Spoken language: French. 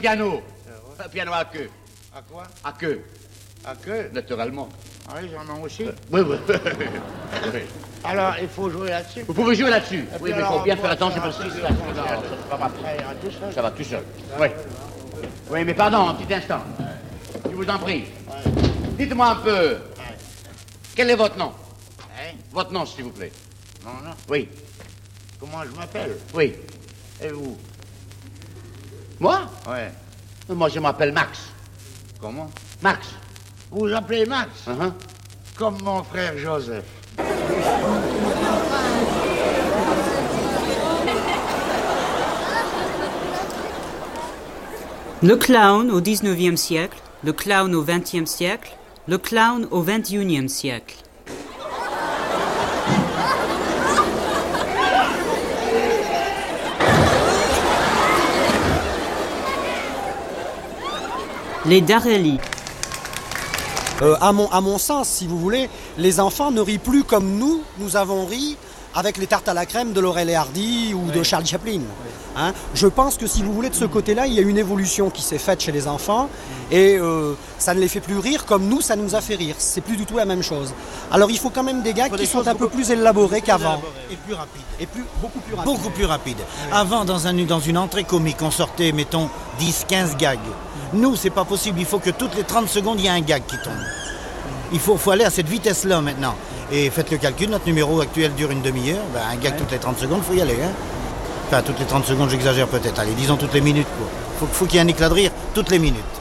piano. Un piano à queue. À quoi? À queue. À queue? Naturellement. Ah oui, j'en ai aussi. Oui, oui. Oui. Alors, il faut jouer là-dessus. Vous pouvez jouer là-dessus. puis Oui, mais il alors, faut bien on faire va attention faire parce que attention. ça va pas Ça ira tout seul. Ça va tout seul. Oui. Oui, mais pardon, un petit instant. Je vous en prie. Dites-moi un peu. Quel est votre nom? Hein? Votre nom, s'il vous plaît. Non, non. Oui. Comment je m'appelle? Oui. Et vous? Moi? Ouais. Moi, je m'appelle Max. Comment? Max. Vous vous appelez Max? Uh-huh. Comme mon frère Joseph. Le clown au XIXe siècle, le clown au XXe siècle, le clown au XXIe siècle. Les Darelli. À mon sens, si vous voulez, les enfants ne rient plus comme nous avons ri avec les tartes à la crème de Laurel et Hardy ou de Charlie Chaplin. Hein, je pense que si vous voulez, de ce côté-là, il y a une évolution qui s'est faite chez les enfants et ça ne les fait plus rire comme nous, ça nous a fait rire. C'est plus du tout la même chose. Alors il faut quand même des gags qui sont un peu plus élaborés qu'avant. Et plus rapide. Et beaucoup plus rapides. Beaucoup plus rapide. Avant, dans une entrée comique, on sortait, mettons, 10-15 gags. Nous, c'est pas possible. Il faut que toutes les 30 secondes, il y a un gag qui tombe. Il faut aller à cette vitesse-là maintenant. Et faites le calcul, notre numéro actuel dure une demi-heure. Ben, un gag toutes les 30 secondes, il faut y aller. Hein. Enfin, toutes les 30 secondes, j'exagère peut-être. Allez, disons toutes les minutes. Faut qu'il y ait un éclat de rire toutes les minutes.